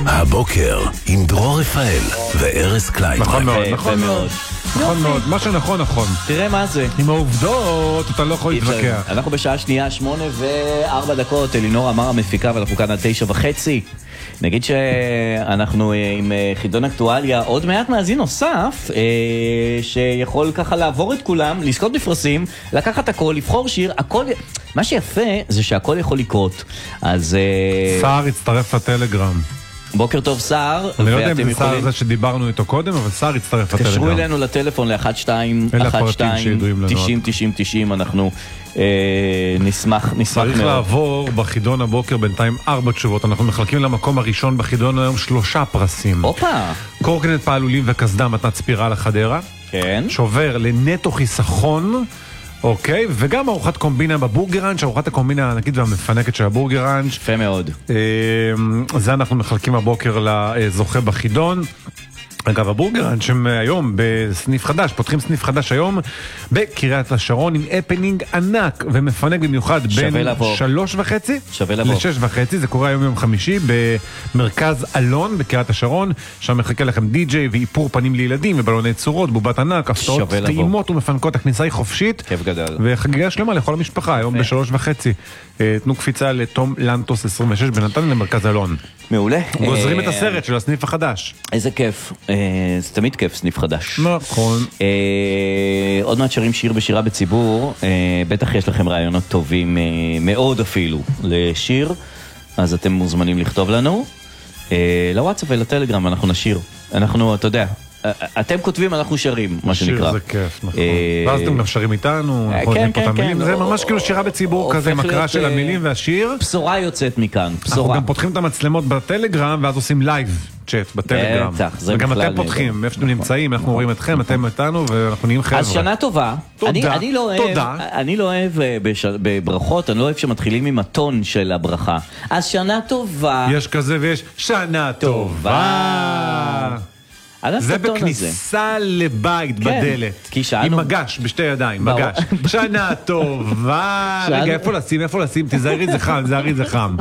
הבוקר עם דרור רפאל וארז קליין. נכון מאוד, נכון מאוד. נכון מאוד, מה שנכון נכון. תראה מה זה. עם העובדות אתה לא יכול להתווכח. אנחנו בשעה שנייה 8:04. אלינור אמר המפיקה ואנחנו כאן עד 9:30. נגיד שאנחנו עם חידון אקטואליה, עוד מעט מאזין נוסף שיכול ככה לעבור את כולם, לזכות בפרסים, לקחת הכל, לבחור שיר, הכל. מה שיפה זה שהכל יכול לקרות. אז סער הצטרף לטלגרם. בוקר טוב סער. אני לא יודע אם זה סער הזה שדיברנו איתו קודם, אבל סער הצטרף לטלגרם. תקשרו אלינו לטלפון ל-12-90-90-90. אנחנו נשמח מאוד. צריך לעבור בחידון הבוקר בינתיים 4 תשובות. אנחנו מחלקים למקום הראשון בחידון היום 3 פרסים. קורקינט פעלולים וקסדה מתנת ספירה לחדרה. כן. שובר לנטו חיסכון. אוקיי, וגם ארוחת קומבינה בבורגראנץ', ארוחת הקומבינה הענקית והמפנקת של הבורגראנץ'. יפה מאוד. זה אנחנו מחלקים הבוקר לזוכה בחידון. אגב, הבורגראנץ' הם היום בסניף חדש, פותחים סניף חדש היום בקריית השרון עם הפנינג ענק ומפנק במיוחד בין 3:30 ל-6:30. זה קורה היום יום חמישי במרכז אלון בקריית השרון, שם מחכה לכם די-ג'יי ואיפור פנים לילדים ובלוני צורות, בובת ענק, הפתעות טעימות ומפנקות. הכניסה היא חופשית, כיף גדל, וחגיגה שלמה לכל המשפחה היום ב-3:30. תנו קפיצה לתום לנטוס 26 בנתניה למרכז אלון. מעולה. גוזרים את הסרט של הסניף החדש. איזה כיף. זה תמיד כיף, סניף חדש. נכון. עוד מעט שרים שיר בשירה בציבור. בטח יש לכם רעיונות טובים מאוד אפילו לשיר, אז אתם מוזמנים לכתוב לנו לוואטסאפ ולטלגרם, אנחנו נשיר. אנחנו, אתה יודע, אתם כותבים, אנחנו שרים, מה שנקרא. שיר זה כיף, נכון. ואז אתם גם שרים איתנו, כן. זה ממש כאילו שירה בציבור כזה, עם הקראה של המילים והשיר. בשורה יוצאת מכאן, אנחנו גם פותחים את המצלמות בטלגרם, ואז עושים לייב צ'אט בטלגרם. וגם אתם פותחים, איפה שאתם נמצאים, אנחנו רואים אתכם, אתם איתנו, ואנחנו נהיים חבר'ה. אז שנה טובה. תודה. אני לא אוהב בברכות, אני לא אוהב שמתחילים עם הטון של הברכה. אז שנה טובה. יש כזה ויש שנה טובה. זה בכניסה לבית בדלת, עם מגש בשתי ידיים, מגש. שנה טובה. רגע, איפה לשים? תזהרי, זה חם.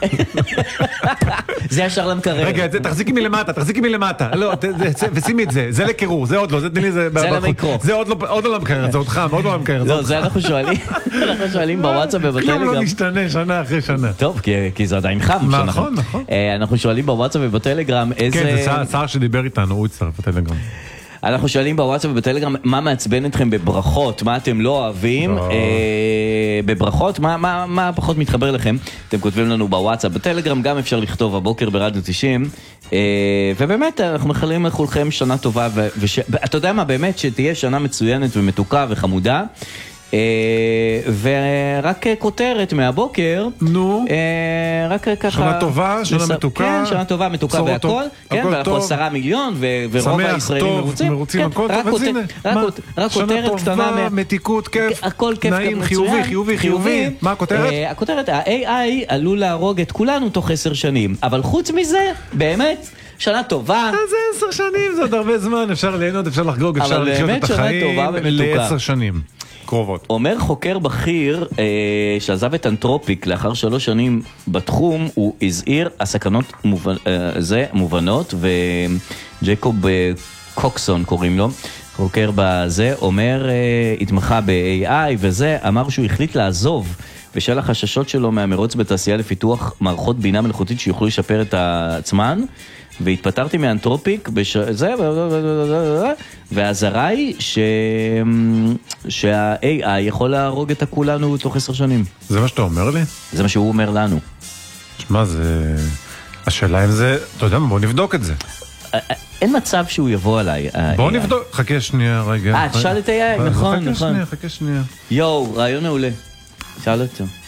זה ישר למקרר. רגע, תחזיקי מלמטה. לא, ושימי את זה, זה לקירור, זה עוד לא, זה למיקרו. זה עוד לא למקרר, זה עוד חם, עוד לא למקרר. לא, זה אנחנו שואלים בוואטסאפ ובטלגרם. כלום לא משתנה שנה אחרי שנה. טוב, כי זה עדיין חם. נכון. אנחנו שואלים בוואטסאפ ובטלגרם איזה... כן, זה שר שדיבר איתנו, הוא הצטרף בטלגרם. אנחנו שואלים בוואטסאפ ובטלגרם מה מעצבן אתכם בברכות, מה אתם לא אוהבים בברכות, מה פחות מתחבר לכם. אתם כותבים לנו בוואטסאפ, בטלגרם גם אפשר לכתוב הבוקר ברדיו 90, ובאמת אנחנו מחלים לכולכם שנה טובה, ואתה יודע מה, באמת שתהיה שנה מצוינת ומתוקה וחמודה. ורק כותרת מהבוקר, נו, רק ככה שנה טובה, שנה מתוקה, כן, שנה טובה, מתוקה והכל, כן, ואנחנו 10 מיליון ורוב הישראלים מרוצים, רק כותרת קטנה, מתיקות, כיף, הכל כיף, נעים, חיובי, מה הכותרת? הכותרת, ה-AI עלול להרוג את כולנו תוך 10 שנים, אבל חוץ מזה, באמת שנה טובה. זה 10 שנים, זה עוד הרבה זמן, אפשר ליהנות, אפשר לחגוג, אפשר לחיות את החיים ל10 שנים קרובות. אומר חוקר בכיר שעזב את אנתרופיק לאחר 3 שנים בתחום, הוא הזהיר הסכנות מובנות, וג'ייקוב קוקסון קוראים לו, חוקר בזה, אומר, התמחה ב-AI וזה, אמר שהוא החליט לעזוב בשל החששות שלו מהמרוץ בתעשייה לפיתוח מערכות בינה מלאכותית שיוכלו לשפר את עצמן, והתפטרתי מאנתרופיק והזרה היא שה-AI יכול להרוג את כולנו תוך 10 שנים. זה מה שאתה אומר לי? זה מה שהוא אומר לנו. שמע, זה... השאלה אם זה... אתה יודע מה, בוא נבדוק את זה. אין מצב שהוא יבוא עליי. בוא נבדוק, חכה שנייה רגע. תשאל את AI, נכון. חכה שנייה. יואו, רעיון מעולה. שאל אותו.